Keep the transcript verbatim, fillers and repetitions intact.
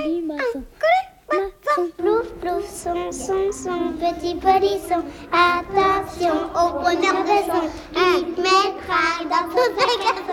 Colimaçon, maçon, plouf, plouf, son, son, son, petit polisson. Attention au bonheur de son, il mettra dans son magasin.